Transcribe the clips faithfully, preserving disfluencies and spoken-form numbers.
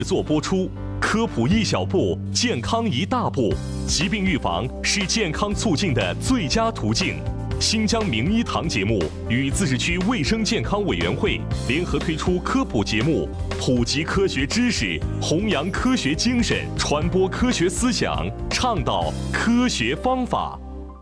做播出，科普一小步，健康一大步。疾病预防是健康促进的最佳途径。新疆名医堂节目与自治区卫生健康委员会联合推出科普节目，普及科学知识，弘扬科学精神，传播科学思想，倡导科学方法。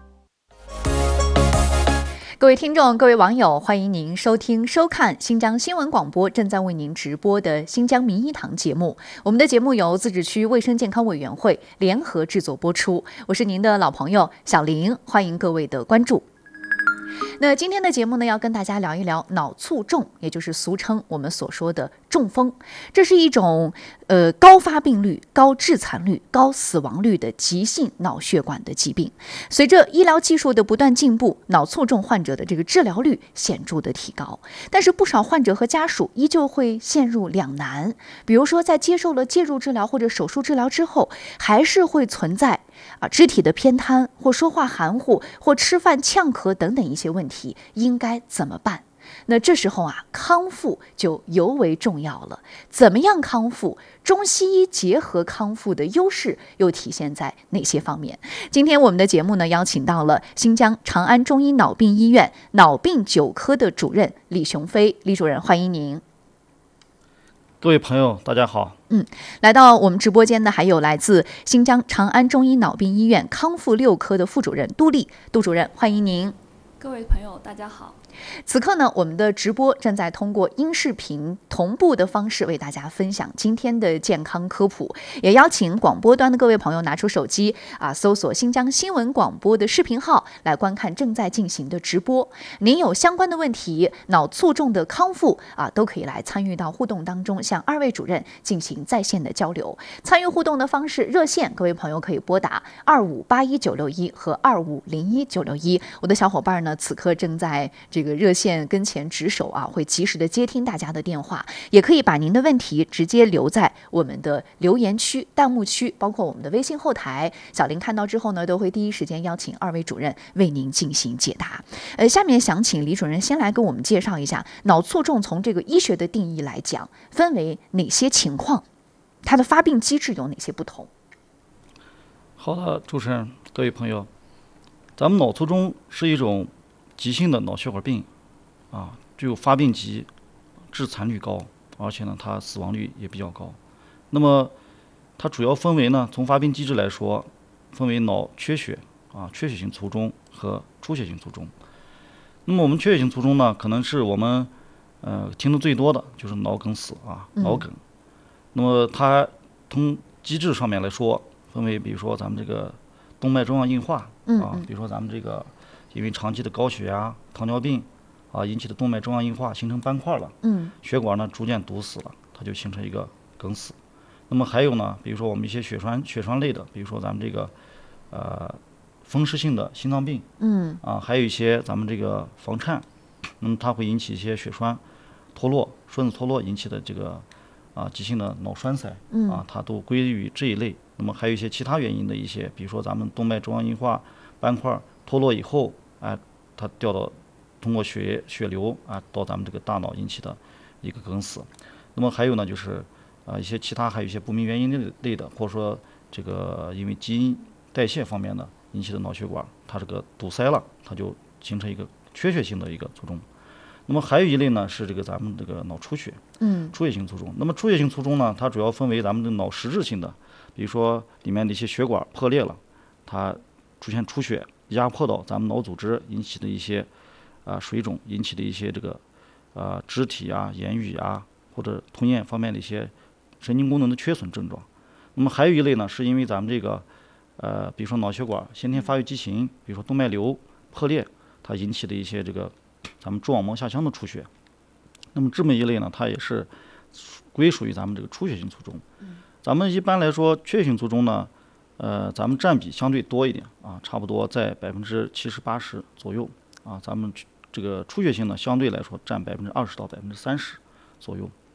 各位听众，各位网友，欢迎您收听收看新疆新闻广播正在为您直播的新疆名医堂节目。我们的节目由自治区卫生健康委员会联合制作播出，我是您的老朋友小林，欢迎各位的关注。那今天的节目呢，要跟大家聊一聊脑卒中，也就是俗称我们所说的中风。这是一种呃高发病率、高致残率、高死亡率的急性脑血管的疾病。随着医疗技术的不断进步，脑卒中患者的这个治疗率显著的提高。但是不少患者和家属依旧会陷入两难，比如说在接受了介入治疗或者手术治疗之后，还是会存在啊肢体的偏瘫，或说话含糊，或吃饭呛咳等等一些问题，应该怎么办？那这时候啊，康复就尤为重要了。怎么样康复？中西医结合康复的优势又体现在哪些方面？今天我们的节目呢，邀请到了新疆长安中医脑病医院脑病九科的主任李雄飞，李主任，欢迎您。 各位朋友，大家好。 嗯，来到我们直播间的还有来自新疆长安中医脑病医院康复六科的副主任杜丽，杜主任，欢迎您。 各位朋友，大家好。 此刻呢，我们的直播正在通过音视频同步的方式为大家分享今天的健康科普，也邀请广播端的各位朋友拿出手机啊，搜索新疆新闻广播的视频号来观看正在进行的直播。您有相关的问题，脑卒中的康复啊，都可以来参与到互动当中，向二位主任进行在线的交流。参与互动的方式，热线各位朋友可以拨打二五八一九六一和二五零一九六一。我的小伙伴呢，此刻正在这个热线跟前值守啊，会及时的接听大家的电话，也可以把您的问题直接留在我们的留言区、弹幕区，包括我们的微信后台。小林看到之后呢，都会第一时间邀请二位主任为您进行解答。呃，下面想请李主任先来给我们介绍一下脑卒中从这个医学的定义来讲，分为哪些情况，它的发病机制有哪些不同？ 好的，主持人，各位朋友，咱们脑卒中是一种急性的脑血管病啊，具有发病急、致残率高，而且呢，它死亡率也比较高。那么，它主要分为呢，从发病机制来说，分为脑缺血啊、缺血性卒中和出血性卒中。那么我们缺血性卒中呢，可能是我们呃听得最多的就是脑梗死啊，脑梗。嗯、那么它从机制上面来说，分为比如说咱们这个动脉粥样硬化啊，比如说咱们这个。因为长期的高血压、糖尿病啊引起的动脉粥样硬化形成斑块了，嗯，血管呢逐渐堵死了，它就形成一个梗死。那么还有呢，比如说我们一些血栓、血栓类的，比如说咱们这个呃风湿性的心脏病，嗯，啊，还有一些咱们这个房颤，那么它会引起一些血栓脱落、栓子脱落引起的这个啊急性的脑栓塞，嗯，啊，它都归于这一类。那么还有一些其他原因的一些，比如说咱们动脉粥样硬化斑块脱落以后，哎，它掉到通过血血流啊到咱们这个大脑引起的一个梗死。那么还有呢，就是啊一些其他还有一些不明原因类的，或者说这个因为基因代谢方面的引起的脑血管它这个堵塞了，它就形成一个缺血性的一个卒中。那么还有一类呢是这个咱们这个脑出血，嗯，出血性卒中。那么出血性卒中呢，它主要分为咱们的脑实质性的，比如说里面的一些血管破裂了，它出现出血。压迫到咱们脑组织引起的一些啊、呃、水肿引起的一些这个啊、呃、肢体啊、言语啊或者吞咽方面的一些神经功能的缺损症状。那么还有一类呢，是因为咱们这个呃，比如说脑血管先天发育畸形，比如说动脉瘤破裂，它引起的一些这个咱们蛛网膜下腔的出血。那么这么一类呢，它也是归属于咱们这个出血性卒中。咱们一般来说，缺血性卒中呢。呃，咱们占比相对多一点啊，差不多在百分之七十八十左右啊。咱们这个出血性呢，相对来说占百分之二十到百分之三十左右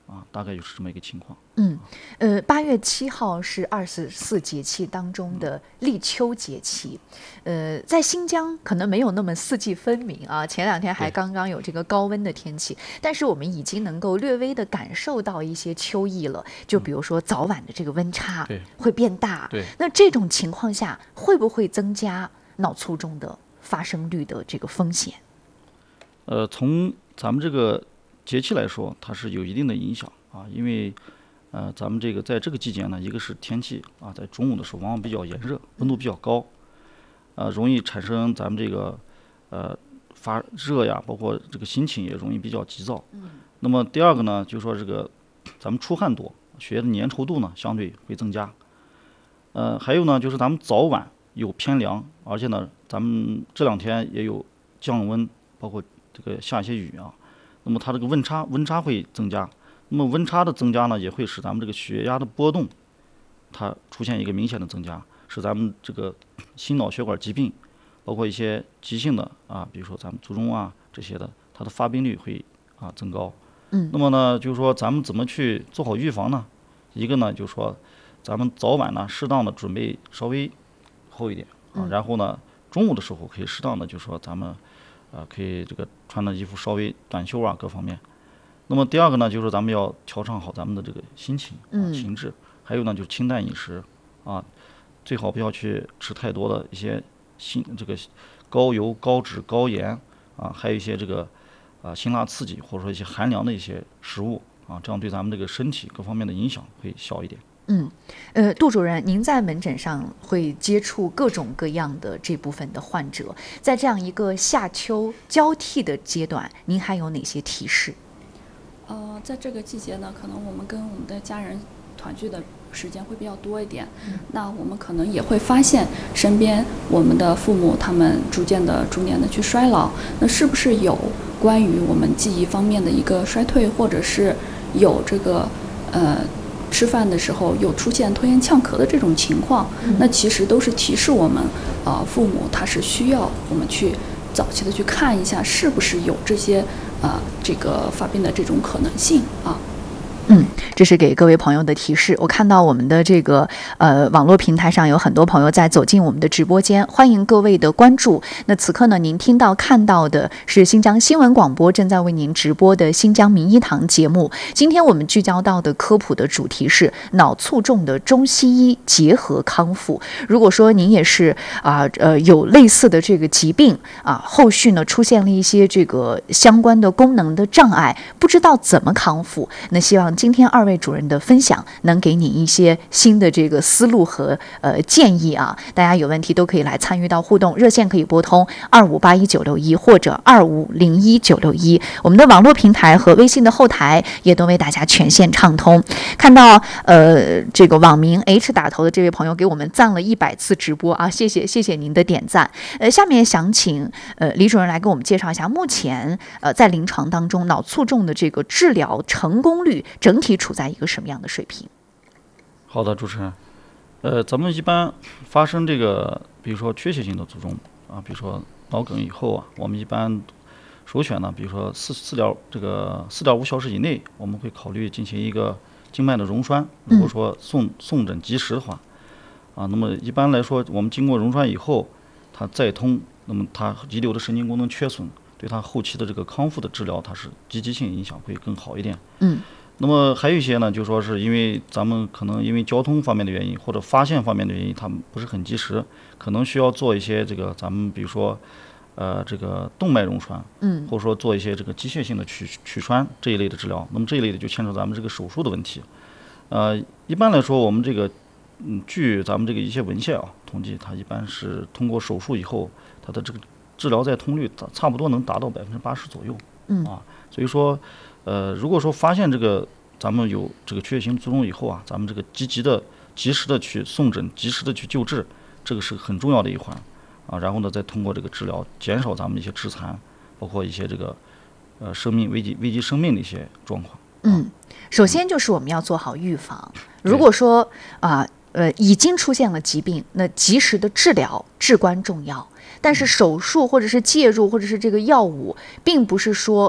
啊，大概就是这么一个情况。 嗯，呃，八月七号是二十四节气当中的立秋节气，呃，在新疆可能没有那么四季分明啊。前两天还刚刚有这个高温的天气，但是我们已经能够略微的感受到一些秋意了。就比如说早晚的这个温差会变大， 对， 那这种情况下会不会增加脑卒中的发生率的这个风险？ 呃，从咱们这个节气来说，它是有一定的影响啊，因为呃，咱们这个在这个季节呢，一个是天气啊，在中午的时候往往比较炎热，温度比较高，呃，容易产生咱们这个呃发热呀，包括这个心情也容易比较急躁。嗯。那么第二个呢，就是说这个咱们出汗多，血液的粘稠度呢相对会增加。呃，还有呢，就是咱们早晚有偏凉，而且呢，咱们这两天也有降温，包括这个下一些雨啊。那么它这个温差温差会增加。那么温差的增加呢，也会使咱们这个血压的波动，它出现一个明显的增加，使咱们这个心脑血管疾病，包括一些急性的啊，比如说咱们卒中啊这些的，它的发病率会啊增高。 嗯。 那么呢，就是说咱们怎么去做好预防呢？一个呢，就是说咱们早晚呢适当的准备稍微厚一点啊，然后呢中午的时候可以适当的就是说咱们啊可以这个穿的衣服稍微短袖啊各方面。那么第二个呢，就是咱们要调整好咱们的这个心情啊、情志，还有呢就是清淡饮食啊，最好不要去吃太多的一些辛这个高油、高脂、高盐啊，还有一些这个啊辛辣刺激或者说一些寒凉的一些食物啊，这样对咱们这个身体各方面的影响会小一点。 嗯，呃，杜主任，您在门诊上会接触各种各样的这部分的患者，在这样一个夏秋交替的阶段，您还有哪些提示？ 呃，在这个季节呢，可能我们跟我们的家人团聚的时间会比较多一点。嗯、那我们可能也会发现，身边我们的父母他们逐渐的、逐年的去衰老，那是不是有关于我们记忆方面的一个衰退，或者是有这个呃吃饭的时候有出现拖延呛咳的这种情况？嗯、那其实都是提示我们，呃，父母他是需要我们去早期的去看一下，是不是有这些。啊，这个发病的这种可能性啊。 嗯，这是给各位朋友的提示。我看到我们的这个呃网络平台上有很多朋友在走进我们的直播间，欢迎各位的关注。那此刻呢，您听到看到的是新疆新闻广播正在为您直播的新疆名医堂节目。今天我们聚焦到的科普的主题是脑卒中的中西医结合康复。如果说您也是啊 呃, 呃有类似的这个疾病啊，后续呢出现了一些这个相关的功能的障碍，不知道怎么康复，那希望今天二位主任的分享能给你一些新的这个思路和呃建议啊！大家有问题都可以来参与到互动，热线可以拨通二五八一九六一或者二五零一九六一，我们的网络平台和微信的后台也都为大家全线畅通。看到呃这个网名 H 打头的这位朋友给我们赞了一百次直播啊，谢谢谢谢您的点赞。呃，下面想请呃李主任来给我们介绍一下，目前呃在临床当中脑卒中的这个治疗成功率整体处在一个什么样的水平？ 好的，主持人，呃，咱们一般发生这个，比如说缺血性的卒中啊，比如说脑梗以后啊，我们一般首选呢，比如说四四点这个四点五小时以内，我们会考虑进行一个静脉的溶栓。如果说送送诊及时的话，啊，那么一般来说，我们经过溶栓以后，它再通，那么它遗留的神经功能缺损，对它后期的这个康复的治疗，它是积极性影响会更好一点。 嗯。 那么还有一些呢，就说是因为咱们可能因为交通方面的原因或者发现方面的原因，他们不是很及时，可能需要做一些这个咱们比如说，呃，这个动脉溶栓， 嗯， 或者说做一些这个机械性的取取栓这一类的治疗。那么这一类的就牵扯咱们这个手术的问题。呃，一般来说，我们这个，嗯，据咱们这个一些文献啊统计，它一般是通过手术以后，它的这个治疗再通率差不多能达到百分之八十左右， 嗯啊，所以说。呃，如果说发现这个咱们有这个缺血性卒中以后啊，咱们这个积极的、及时的去送诊，及时的去救治，这个是很重要的一环啊。然后呢，再通过这个治疗，减少咱们一些致残，包括一些这个呃生命危及危及生命的一些状况。 嗯，首先就是我们要做好预防。如果说啊呃已经出现了疾病，那及时的治疗至关重要。但是手术或者是介入或者是这个药物，并不是说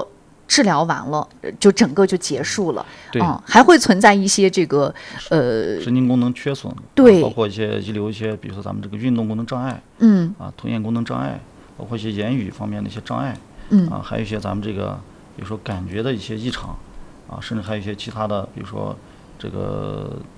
治疗完了就整个就结束了， 对， 嗯，还会存在一些这个呃神经功能缺损， 对， 包括一些遗留一些，比如说咱们这个运动功能障碍， 嗯， 啊，吞咽功能障碍，包括一些言语方面的一些障碍， 嗯， 啊，还有一些咱们这个比如说感觉的一些异常，啊，甚至还有一些其他的，比如说这个